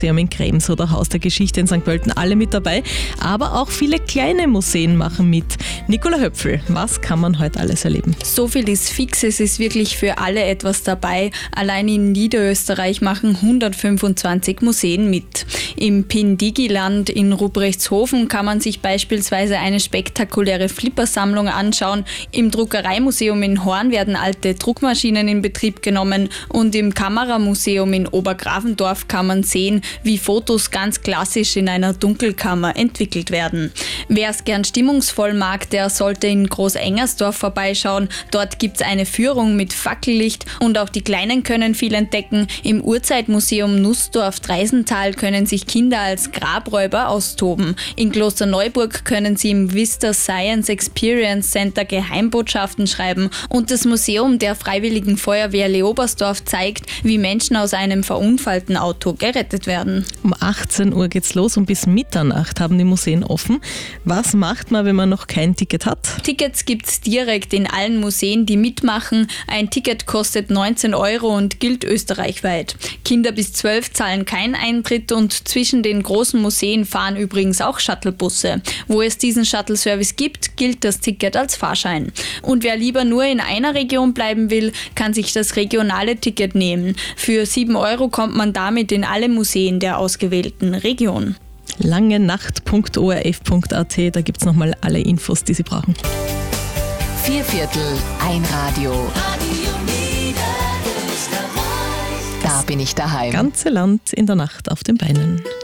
Museum in Krems oder Haus der Geschichte in St. Pölten, alle mit dabei. Aber auch viele kleine Museen machen mit. Nicola Höpfl, was kann man heute alles erleben? So viel ist fix, es ist wirklich für alle etwas dabei. Allein in Niederösterreich machen 125 Museen mit. Im Pindigiland in Ruprechthofen kann man sich beispielsweise eine spektakuläre Flippersammlung anschauen. Im Druckereimuseum in Horn werden alte Druckmaschinen in Betrieb genommen und im Kameramuseum in Obergrafendorf kann man sehen, wie Fotos ganz klassisch in einer Dunkelkammer entwickelt werden. Wer es gern stimmungsvoll mag, der sollte in Großengersdorf vorbeischauen. Dort gibt es eine Führung mit Fackellicht und auch die Kleinen können viel entdecken. Im Urzeitmuseum Nussdorf-Dreisental können sich Kinder als Grabräuber austoben. In Klosterneuburg können sie im Vista Science Experience Center Geheimbotschaften schreiben und das Museum der Freiwilligen Feuerwehr Leobersdorf zeigt, wie Menschen aus einem verunfallten Auto gerettet werden. Um 18 Uhr geht's los und bis Mitternacht haben die Museen offen. Was macht man, wenn man noch kein Ticket hat? Tickets gibt's direkt in allen Museen, die mitmachen. Ein Ticket kostet 19 € und gilt österreichweit. Kinder bis 12 zahlen keinen Eintritt und zwischen den großen Museen fahren übrigens auch Shuttlebusse. Wo es diesen Shuttle-Service gibt, gilt das Ticket als Fahrschein. Und wer lieber nur in einer Region bleiben will, kann sich das regionale Ticket nehmen. Für 7 € kommt man damit in alle Museen der ausgewählten Region. langenacht.orf.at, da gibt es nochmal alle Infos, die Sie brauchen. 4/4 ein Radio. Da bin ich daheim. Ganze Land in der Nacht auf den Beinen.